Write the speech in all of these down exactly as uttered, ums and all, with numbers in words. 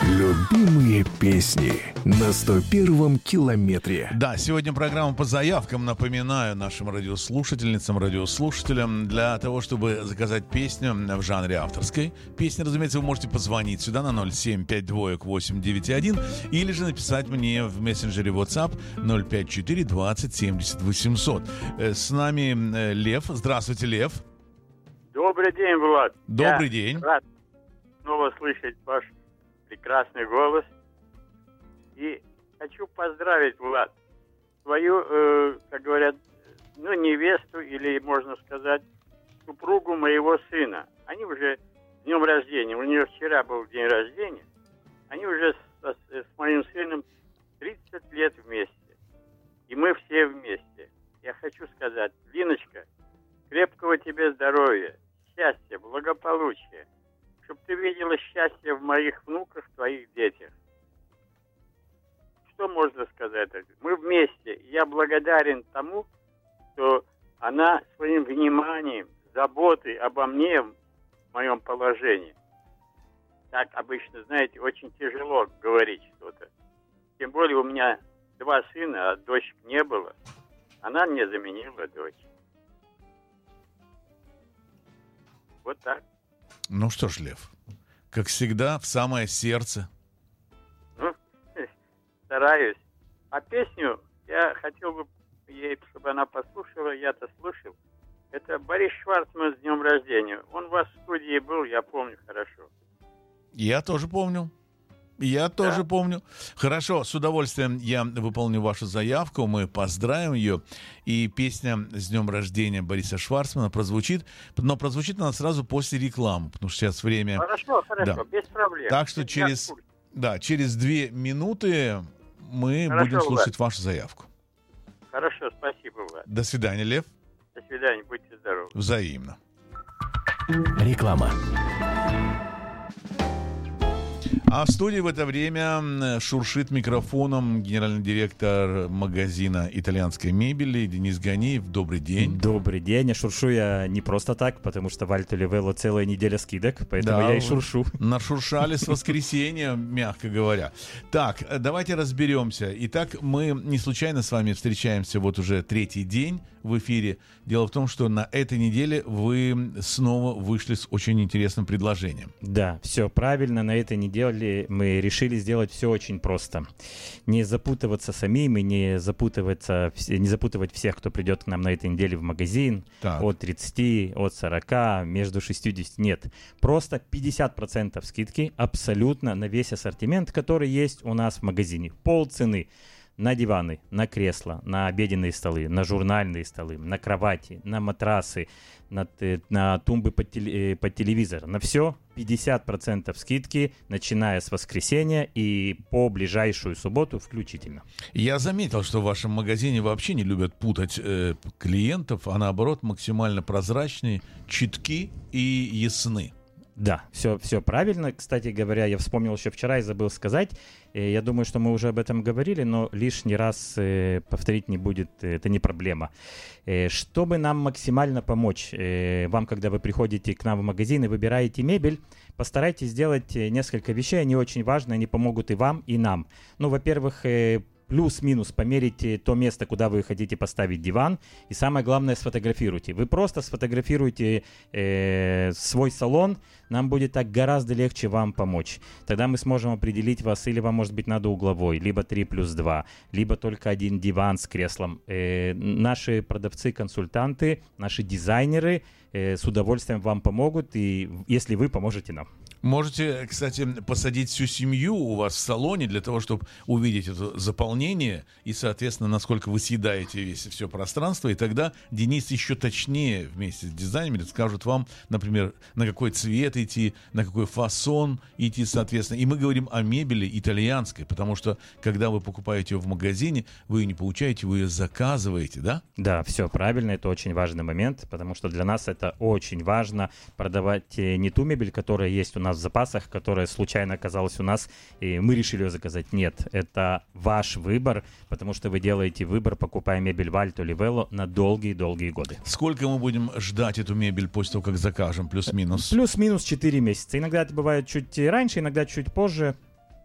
Любимые песни на сто первом километре. Да, сегодня программа по заявкам. Напоминаю нашим радиослушательницам, радиослушателям, для того, чтобы заказать песню в жанре авторской песни, разумеется, вы можете позвонить сюда на ноль семь пять два восемь девять один или же написать мне в мессенджере WhatsApp ноль пять четыре двадцать семьдесят восемьсот. С нами Лев. Здравствуйте, Лев. Добрый день, Влад. Добрый Я день. Рад снова слышать ваш прекрасный голос. И хочу поздравить, Влад, свою, э, как говорят, ну, невесту, или, можно сказать, супругу моего сына. Они уже с днем рождения, у нее вчера был день рождения, они уже с, с моим сыном тридцать лет вместе. И мы все вместе. Я хочу сказать, Линочка, крепкого тебе здоровья, счастья, благополучия. Чтобы ты видела счастье в моих внуках, в твоих детях. Что можно сказать? Мы вместе. Я благодарен тому, что она своим вниманием, заботой обо мне в моем положении. Так обычно, знаете, очень тяжело говорить что-то. Тем более у меня два сына, а дочек не было. Она мне заменила дочь. Вот так. Ну что ж, Лев, как всегда, в самое сердце. Ну, стараюсь. А песню я хотел бы ей, чтобы она послушала, я-то слушал. Это Борис Шварцман с днем рождения. Он у вас в студии был, я помню хорошо. Я тоже помню. Я тоже да. помню. Хорошо, с удовольствием я выполню вашу заявку. Мы поздравим ее. И песня с днем рождения Бориса Шварцмана прозвучит. Но прозвучит она сразу после рекламы, потому что сейчас время... Хорошо, хорошо, да. без проблем. Так что через, да, через две минуты мы хорошо, будем слушать Влад. вашу заявку. Хорошо, спасибо, Влад. До свидания, Лев. До свидания, будьте здоровы. Взаимно. Реклама. А в студии в это время шуршит микрофоном генеральный директор магазина итальянской мебели Денис Ганиев. Добрый день. Добрый день. А шуршу я не просто так, потому что в Альто Ливелло целая неделя скидок, поэтому да, я и шуршу. Нашуршали с воскресенья, мягко говоря. Так, давайте разберемся. Итак, мы не случайно с вами встречаемся вот уже третий день в эфире. Дело в том, что на этой неделе вы снова вышли с очень интересным предложением. Да, все правильно. На этой неделе мы решили сделать все очень просто. Не запутываться самим и не запутываться, не запутывать всех, кто придет к нам на этой неделе в магазин. Так. От тридцати, от сорока, между шестьюдесятью. Нет, просто пятьдесят процентов скидки абсолютно на весь ассортимент, который есть у нас в магазине. Полцены. На диваны, на кресла, на обеденные столы, на журнальные столы, на кровати, на матрасы, на, на тумбы под, теле, под телевизор. На все пятьдесят процентов скидки, начиная с воскресенья и по ближайшую субботу включительно. Я заметил, что в вашем магазине вообще не любят путать э, клиентов, а наоборот максимально прозрачные, читки и ясны. Да, все, все правильно. Кстати говоря, я вспомнил еще вчера и забыл сказать. Я думаю, что мы уже об этом говорили, но лишний раз повторить не будет, это не проблема. Чтобы нам максимально помочь вам, когда вы приходите к нам в магазин и выбираете мебель, постарайтесь сделать несколько вещей, они очень важны, они помогут и вам, и нам. Ну, во-первых, плюс-минус померите то место, куда вы хотите поставить диван. И самое главное, сфотографируйте. Вы просто сфотографируйте э, свой салон. Нам будет так гораздо легче вам помочь. Тогда мы сможем определить вас, или вам, может быть, надо угловой, либо три плюс два, либо только один диван с креслом. Э, наши продавцы-консультанты, наши дизайнеры э, с удовольствием вам помогут, и если вы поможете нам. Можете, кстати, посадить всю семью у вас в салоне для того, чтобы увидеть это заполнение и, соответственно, насколько вы съедаете весь все пространство. И тогда Денис еще точнее вместе с дизайнером скажет вам, например, на какой цвет идти, на какой фасон идти, соответственно. И мы говорим о мебели итальянской, потому что, когда вы покупаете ее в магазине, вы ее не получаете, вы ее заказываете, да? Да, все правильно. Это очень важный момент, потому что для нас это очень важно продавать не ту мебель, которая есть у нас в запасах, которая случайно оказалась у нас, и мы решили ее заказать. Нет, это ваш выбор, потому что вы делаете выбор, покупая мебель в Альто Ливелло на долгие-долгие годы. Сколько мы будем ждать эту мебель после того, как закажем? Плюс-минус? Плюс-минус четыре месяца. Иногда это бывает чуть раньше, иногда чуть позже.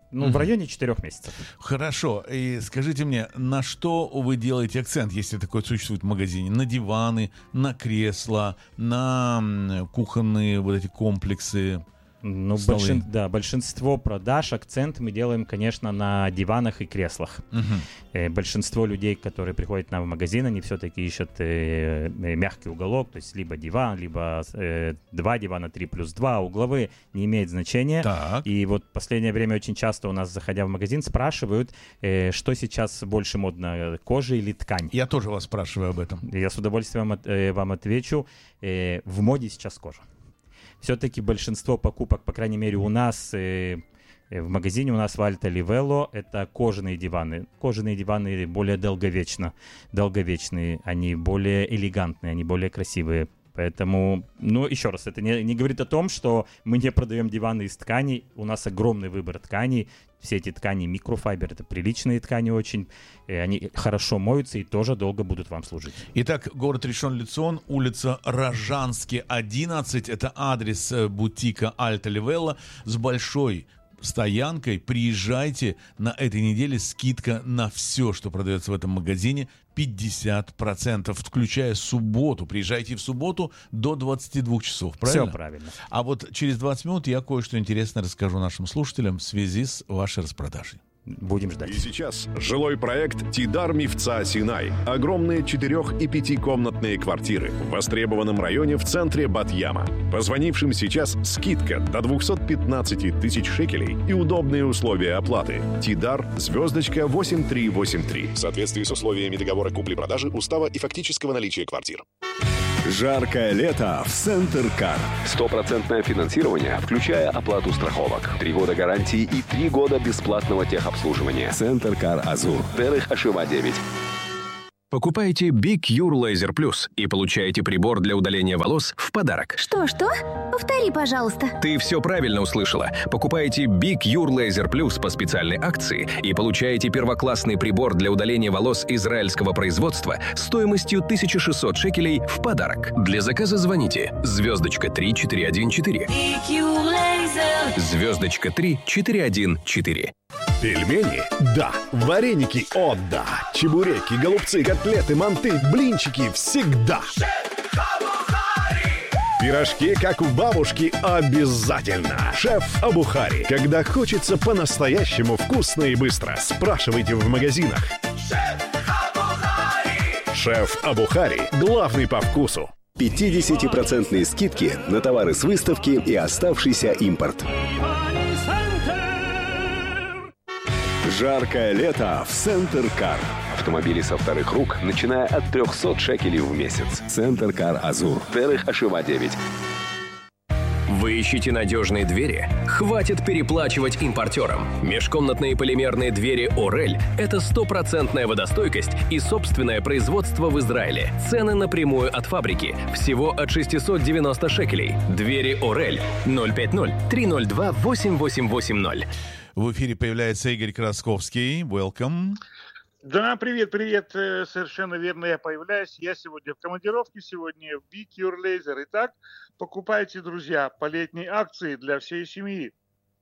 Ну, Мгм. в районе четырех месяцев. Хорошо. И скажите мне, на что вы делаете акцент, если такое существует в магазине? На диваны, на кресла, на м, кухонные вот эти комплексы? Ну, Столы. большин- да, большинство продаж, акцент мы делаем, конечно, на диванах и креслах. Мгм. Э, большинство людей, которые приходят к нам в магазин, они все-таки ищут э, э, мягкий уголок, то есть либо диван, либо э, два дивана, три плюс два, угловые, не имеет значения. Так. И вот в последнее время очень часто у нас, заходя в магазин, спрашивают, э, что сейчас больше модно, кожа или ткань. Я тоже вас спрашиваю об этом. Я с удовольствием от- э, вам отвечу, э, в моде сейчас кожа. Все-таки большинство покупок, по крайней мере у нас э, э, в магазине, у нас в Альта Ливелло, это кожаные диваны. Кожаные диваны более долговечно, долговечные, они более элегантные, они более красивые. Поэтому, ну, еще раз, это не, не говорит о том, что мы не продаем диваны из тканей. У нас огромный выбор тканей. Все эти ткани микрофайбер, это приличные ткани очень. И они хорошо моются и тоже долго будут вам служить. Итак, город Ришон-ле-Цион, улица Рожанский, одиннадцать. Это адрес э, бутика Альта Ливелла с большой стоянкой. Приезжайте, на этой неделе скидка на все, что продается в этом магазине, пятьдесят процентов, включая субботу. Приезжайте в субботу до двадцати двух часов, правильно? Все правильно. А вот через двадцать минут я кое-что интересное расскажу нашим слушателям в связи с вашей распродажей. Будем ждать. И сейчас жилой проект «Тидар Мифца Синай». Огромные четырех- и пятикомнатные квартиры в востребованном районе в центре Бат-Яма. Позвонившим сейчас скидка до двести пятнадцать тысяч шекелей и удобные условия оплаты. Тидар, звездочка восемь три восемь три. В соответствии с условиями договора купли-продажи, устава и фактического наличия квартир. Жаркое лето в Центр Кар. Стопроцентное финансирование, включая оплату страховок. Три года гарантии и три года бесплатного техобслуживания. Центр Кар Азур. Дерих Ашива девять. Покупайте Big Cure Laser Plus и получаете прибор для удаления волос в подарок. Что-что? Повтори, пожалуйста. Ты все правильно услышала. Покупайте Big Cure Laser Plus по специальной акции и получаете первоклассный прибор для удаления волос израильского производства стоимостью тысяча шестьсот шекелей в подарок. Для заказа звоните звездочка три четыре один четыре. Звездочка три четыре один четыре. Пельмени? Да. Вареники? О, да. Чебуреки, голубцы, котлеты, манты, блинчики всегда. Пирожки, как у бабушки, обязательно. Шеф Абухари. Когда хочется по-настоящему вкусно и быстро, спрашивайте в магазинах. Шеф Абухари. Главный по вкусу. пятидесятипроцентные скидки на товары с выставки и оставшийся импорт. Жаркое лето в Центр Кар. Автомобили со вторых рук, начиная от трехсот шекелей в месяц. Центр Кар Азур. Дерих Ашива девять. Вы ищете надежные двери? Хватит переплачивать импортерам. Межкомнатные полимерные двери «Орель» — это стопроцентная водостойкость и собственное производство в Израиле. Цены напрямую от фабрики. Всего от шестисот девяноста шекелей. Двери «Орель» ноль пять ноль три ноль два восемь восемь восемь ноль. В эфире появляется Игорь Красковский. Welcome. Да, привет, привет, э, совершенно верно, я появляюсь. Я сегодня в командировке, сегодня в Big Cure Laser. Итак, покупайте, друзья, по летней акции для всей семьи.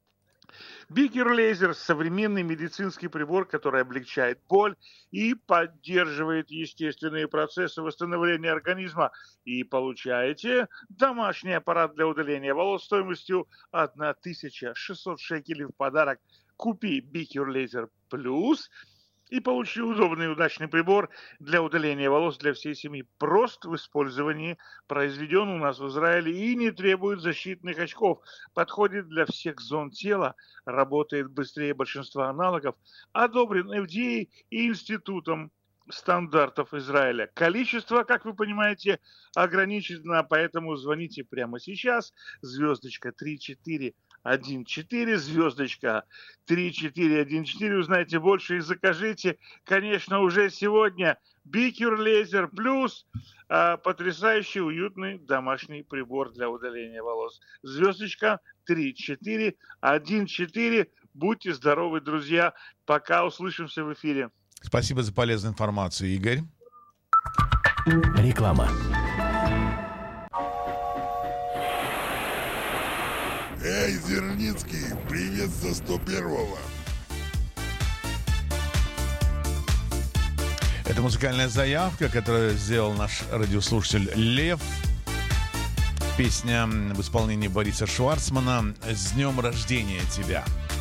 Big Cure Laser – современный медицинский прибор, который облегчает боль и поддерживает естественные процессы восстановления организма. И получаете домашний аппарат для удаления волос стоимостью тысяча шестьсот шекелей в подарок. Купи Big Cure Laser Plus и получи удобный и удачный прибор для удаления волос для всей семьи. Прост в использовании, произведен у нас в Израиле и не требует защитных очков. Подходит для всех зон тела, работает быстрее большинства аналогов, одобрен эф ди эй и Институтом стандартов Израиля. Количество, как вы понимаете, ограничено, поэтому звоните прямо сейчас. Звездочка три четыре один четыре, звездочка три четыре один четыре. Узнайте больше и закажите, конечно, уже сегодня. Big Cure Laser Plus а, потрясающий, уютный домашний прибор для удаления волос. Звездочка три четыре один четыре. Будьте здоровы, друзья. Пока, услышимся в эфире. Спасибо за полезную информацию, Игорь. Реклама. Эй, Зерницкий, привет со сто первого. Это музыкальная заявка, которую сделал наш радиослушатель Лев. Песня в исполнении Бориса Шварцмана «С днем рождения тебя».